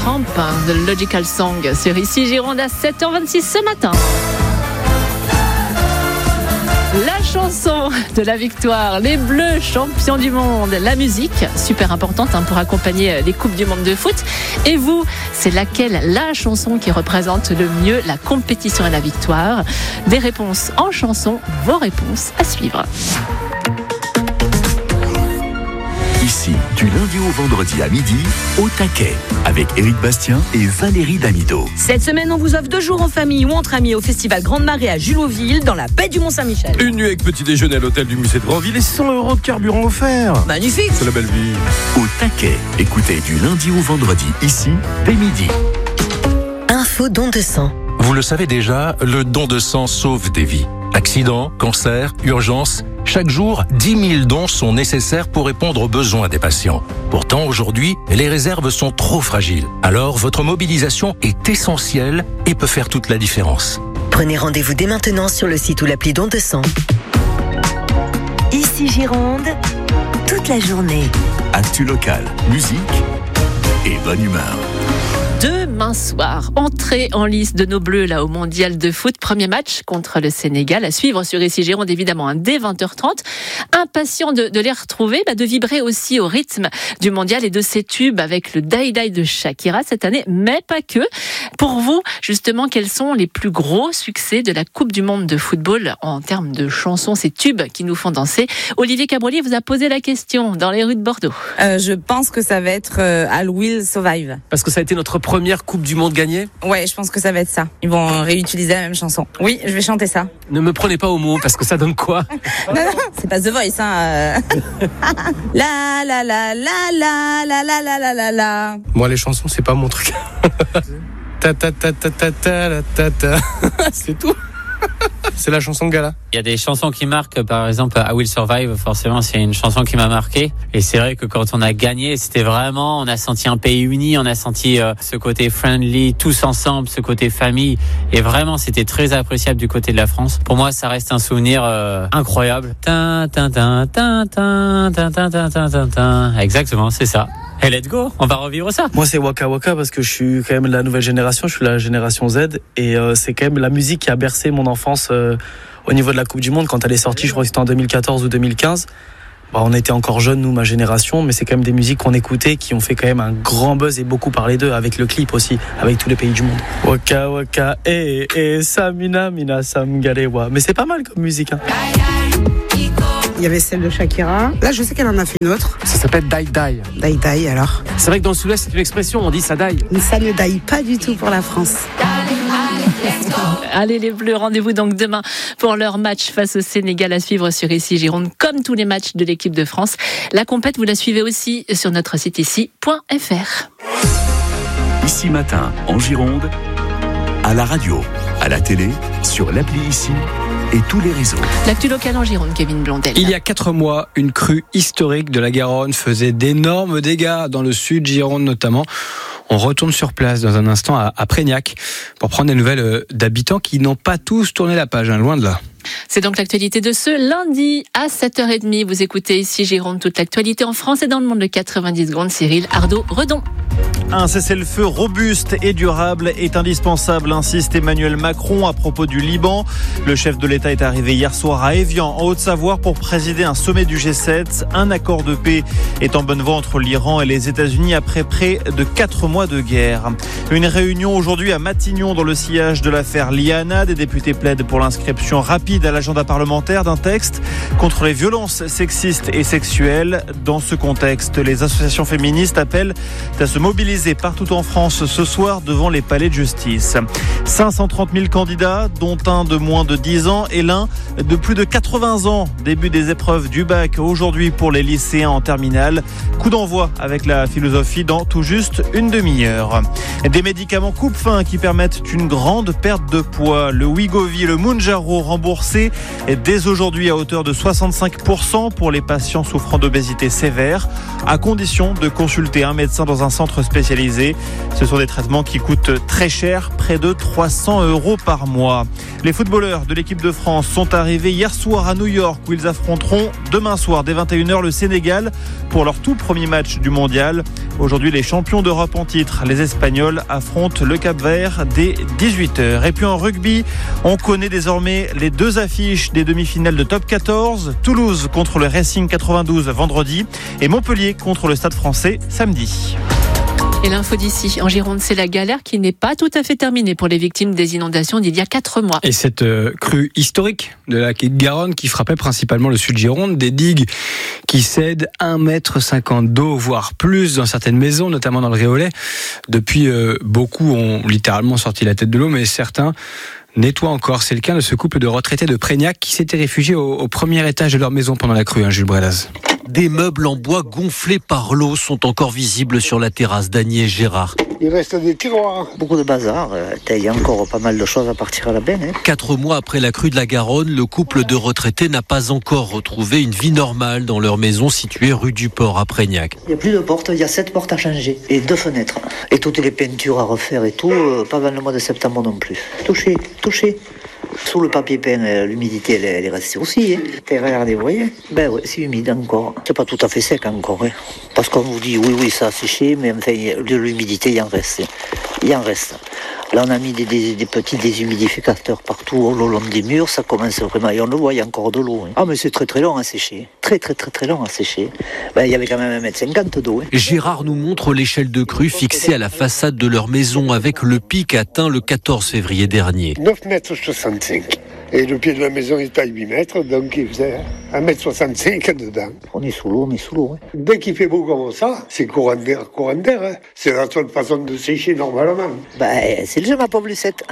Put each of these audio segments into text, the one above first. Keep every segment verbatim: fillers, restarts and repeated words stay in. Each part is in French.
Tramp, The Logical Song, sur Ici Gironde à sept heures vingt-six ce matin. La chanson de la victoire, les Bleus champions du monde, la musique, super importante hein, pour accompagner les Coupes du monde de foot. Et vous, c'est laquelle la chanson qui représente le mieux la compétition et la victoire? Des réponses en chanson, vos réponses à suivre. Ici, du lundi au vendredi à midi, au taquet, avec Éric Bastien et Valérie Damido. Cette semaine, on vous offre deux jours en famille ou entre amis au festival Grande Marée à Julotville, dans la baie du Mont-Saint-Michel. Une nuit avec petit déjeuner à l'hôtel du musée de Grandville et cent euros de carburant offert. Magnifique. C'est la belle vie. Au taquet, écoutez du lundi au vendredi, ici, dès midi. Info don de sang. Vous le savez déjà, le don de sang sauve des vies. Accidents, cancer, urgence, chaque jour, dix mille dons sont nécessaires pour répondre aux besoins des patients. Pourtant, aujourd'hui, les réserves sont trop fragiles. Alors, votre mobilisation est essentielle et peut faire toute la différence. Prenez rendez-vous dès maintenant sur le site ou l'appli don de sang. Ici Gironde, toute la journée. Actu locale, musique et bonne humeur. Demain soir, entrée en lice de nos Bleus là au Mondial de foot. Premier match contre le Sénégal à suivre sur Ici Gironde évidemment hein, dès vingt heures trente. Impatient de, de les retrouver, bah, de vibrer aussi au rythme du Mondial et de ses tubes avec le Die Die de Shakira cette année, mais pas que. Pour vous, justement, quels sont les plus gros succès de la Coupe du Monde de football en termes de chansons, ces tubes qui nous font danser? Olivier Cabrolier vous a posé la question dans les rues de Bordeaux. Euh, je pense que ça va être euh, I Will Survive. Parce que ça a été notre première Coupe du Monde gagnée? Ouais, je pense que ça va être ça. Ils vont réutiliser la même chanson. Oui, je vais chanter ça. Ne me prenez pas au mot, parce que ça donne quoi? Non, non, c'est pas The Voice, hein. La la la la la la la la la la la. Moi, les chansons, c'est pas mon truc. Ta ta ta ta ta ta ta ta. C'est tout. C'est la chanson de gala. Il y a des chansons qui marquent, par exemple I Will Survive, forcément c'est une chanson qui m'a marqué. Et c'est vrai que quand on a gagné, c'était vraiment, on a senti un pays uni, on a senti euh, ce côté friendly, tous ensemble, ce côté famille. Et vraiment c'était très appréciable du côté de la France. Pour moi ça reste un souvenir euh, incroyable. Tin, tin, tin, tin, tin, tin, tin, tin, tin, tin, tin. Exactement, c'est ça. Et let's go, on va revivre ça. Moi c'est Waka Waka parce que je suis quand même la nouvelle génération, je suis la génération Z et euh, c'est quand même la musique qui a bercé mon enfance euh, au niveau de la Coupe du Monde quand elle est sortie, je crois que c'était en deux mille quatorze ou deux mille quinze. Bah, on était encore jeunes nous, ma génération, mais c'est quand même des musiques qu'on écoutait qui ont fait quand même un grand buzz et beaucoup parler d'eux avec le clip aussi, avec tous les pays du monde. Waka Waka, eh eh, Samina Mina Samgarewa. Mais c'est pas mal comme musique hein. Il y avait celle de Shakira. Là, je sais qu'elle en a fait une autre. Ça s'appelle Die Die. Die Die, alors. C'est vrai que dans le sud-ouest, c'est une expression, on dit ça die. Mais ça ne die pas du tout pour la France. Allez les Bleus, rendez-vous donc demain pour leur match face au Sénégal à suivre sur Ici Gironde, comme tous les matchs de l'équipe de France. La compète, vous la suivez aussi sur notre site ici point f r. Ici matin, en Gironde, à la radio, à la télé, sur l'appli Ici et tous les réseaux. L'actu locale en Gironde, Kevin Blondel. Il y a quatre mois, une crue historique de la Garonne faisait d'énormes dégâts dans le sud Gironde notamment. On retourne sur place dans un instant à, à Prégnac pour prendre des nouvelles d'habitants qui n'ont pas tous tourné la page, hein, loin de là. C'est donc l'actualité de ce lundi à sept heures trente. Vous écoutez Ici Gironde, toute l'actualité en France et dans le monde de quatre-vingt-dix secondes. Cyril Ardo-Redon. Un cessez-le-feu robuste et durable est indispensable, insiste Emmanuel Macron à propos du Liban. Le chef de l'État est arrivé hier soir à Évian, en Haute-Savoie, pour présider un sommet du G sept. Un accord de paix est en bonne voie entre l'Iran et les États-Unis après près de quatre mois de guerre. Une réunion aujourd'hui à Matignon dans le sillage de l'affaire Liana. Des députés plaident pour l'inscription rapide à l'agenda parlementaire d'un texte contre les violences sexistes et sexuelles. Dans ce contexte, les associations féministes appellent à se mobiliser partout en France ce soir devant les palais de justice. cinq cent trente mille candidats, dont un de moins de dix ans et l'un de plus de quatre-vingts ans. Début des épreuves du bac aujourd'hui pour les lycéens en terminale. Coup d'envoi avec la philosophie dans tout juste une demi-heure. Des médicaments coupe-faim qui permettent une grande perte de poids. Le Wegovy et le Mounjaro remboursés dès aujourd'hui à hauteur de soixante-cinq pour cent pour les patients souffrant d'obésité sévère, à condition de consulter un médecin dans un centre spécialisé spécialisée. Ce sont des traitements qui coûtent très cher, près de trois cents euros par mois. Les footballeurs de l'équipe de France sont arrivés hier soir à New York où ils affronteront demain soir dès vingt et une heures le Sénégal pour leur tout premier match du mondial. Aujourd'hui, les champions d'Europe en titre, les Espagnols, affrontent le Cap-Vert dès dix-huit heures. Et puis en rugby, on connaît désormais les deux affiches des demi-finales de Top quatorze. Toulouse contre le Racing quatre-vingt-douze vendredi et Montpellier contre le Stade Français samedi. Et l'info d'ici, en Gironde, c'est la galère qui n'est pas tout à fait terminée pour les victimes des inondations d'il y a quatre mois. Et cette euh, crue historique de la Garonne qui frappait principalement le sud Gironde, des digues qui cèdent un mètre cinquante d'eau, voire plus dans certaines maisons, notamment dans le Réolais. Depuis, euh, beaucoup ont littéralement sorti la tête de l'eau, mais certains nettoient encore. C'est le cas de ce couple de retraités de Prégnac qui s'étaient réfugiés au, au premier étage de leur maison pendant la crue, hein, Jules Brelaz. Des meubles en bois gonflés par l'eau sont encore visibles sur la terrasse d'Annie et Gérard. Il reste des tiroirs. Beaucoup de bazar. Il y a encore pas mal de choses à partir à la benne. Hein. Quatre mois après la crue de la Garonne, le couple de retraités n'a pas encore retrouvé une vie normale dans leur maison située rue du Port à Prégnac. Il n'y a plus de portes, il y a sept portes à changer et deux fenêtres. Et toutes les peintures à refaire et tout, pas avant le mois de septembre non plus. Touché, touché. Sous le papier peint, l'humidité elle, elle est restée aussi. Hein. Regardez, vous voyez, ben ouais, c'est humide encore. C'est pas tout à fait sec encore. Hein. Parce qu'on vous dit oui, oui, ça a séché, mais enfin, de l'humidité, il en reste. Il en reste. Là, on a mis des, des, des petits déshumidificateurs partout au long des murs. Ça commence vraiment, et on le voit, il y a encore de l'eau. Hein. Ah, mais c'est très très long à sécher. Très très très très long à sécher. Ben, il y avait quand même un mètre cinquante d'eau. Hein. Gérard nous montre l'échelle de crue fixée à la façade de leur maison avec le pic atteint le quatorze février dernier. neuf mètres soixante-cinq. Et le pied de la maison est à huit mètres, donc il faisait un mètre soixante-cinq dedans. On est sous l'eau, on est sous l'eau. Hein. Dès qu'il fait beau comme ça, c'est courant d'air, courant d'air. Hein. C'est la seule façon de sécher normalement. Ben, c'est le jeu, ma pauvre Lucette.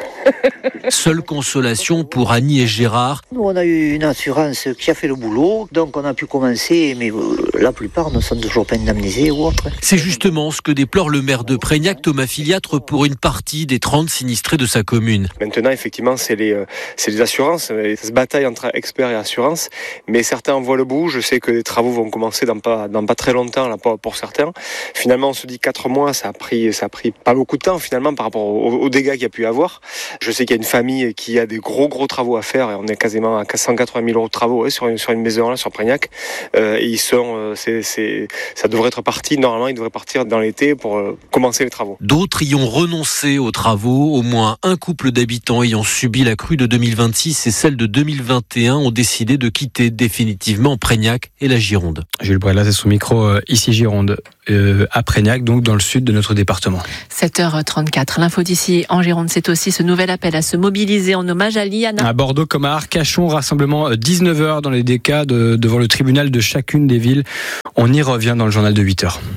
Seule consolation pour Annie et Gérard. Nous, on a eu une assurance qui a fait le boulot, donc on a pu commencer, mais euh, la plupart ne sont toujours pas indemnisés ou autre. C'est justement ce que déplore le maire de Prégnac, Thomas Filiatre, pour une partie des trente sinistrés de sa commune. Maintenant, effectivement, c'est les, euh, c'est les assurances, ça se bataille entre experts et assurances, mais certains en voient le bout. Je sais que les travaux vont commencer dans pas, dans pas très longtemps, là, pour, pour certains. Finalement, on se dit quatre mois, ça a pris, ça a pris pas beaucoup de temps, finalement, par rapport aux, aux dégâts qu'il y a pu y avoir. Je sais qu'il y a une famille qui a des gros gros travaux à faire et on est quasiment à cent quatre-vingt mille euros de travaux ouais, sur, une, sur une maison là, sur Prégnac. Euh, et ils sont, euh, c'est, c'est, ça devrait être parti, normalement ils devraient partir dans l'été pour euh, commencer les travaux. D'autres y ont renoncé aux travaux. Au moins un couple d'habitants ayant subi la crue de deux mille vingt-six et celle de deux mille vingt et un ont décidé de quitter définitivement Prégnac et la Gironde. Jules Brelaz est sous micro euh, ici Gironde, euh, à Prégnac, donc dans le sud de notre département. sept heures trente-quatre. L'info d'ici en Gironde, c'est aussi ce nouvel appel à se mobiliser en hommage à Liana. À Bordeaux comme à Arcachon, rassemblement dix-neuf heures dans les D K de, devant le tribunal de chacune des villes. On y revient dans le journal de huit heures.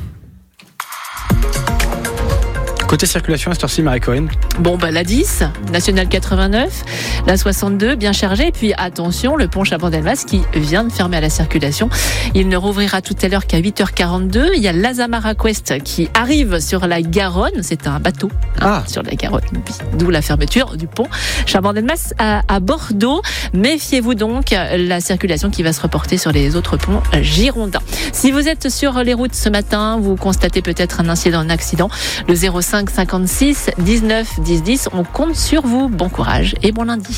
Côté circulation, à cette heure-ci, Marie-Corinne. Bon, bah, la dix, Nationale quatre-vingt-neuf, la soixante-deux, bien chargée. Et puis, attention, le pont Chabandelmas qui vient de fermer à la circulation. Il ne rouvrira tout à l'heure qu'à huit heures quarante-deux. Il y a l'Azamara Quest qui arrive sur la Garonne. C'est un bateau hein, ah. sur la Garonne. D'où la fermeture du pont Chabandelmas à, à Bordeaux. Méfiez-vous donc, la circulation qui va se reporter sur les autres ponts girondins. Si vous êtes sur les routes ce matin, vous constatez peut-être un incident, un accident. Le zéro cinq cinquante-six dix-neuf dix dix, on compte sur vous. Bon courage et bon lundi.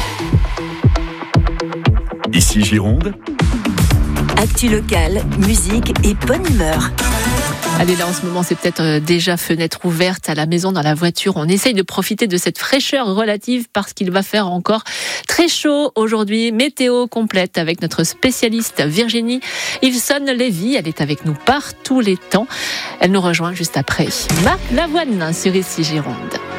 Ici Gironde. Actu locale, musique et bonne humeur. Allez, là, en ce moment, c'est peut-être déjà fenêtre ouverte à la maison, dans la voiture. On essaye de profiter de cette fraîcheur relative parce qu'il va faire encore très chaud aujourd'hui. Météo complète avec notre spécialiste Virginie Ilson-Lévy. Elle est avec nous par tous les temps. Elle nous rejoint juste après Marc Lavoine sur Ici Gironde.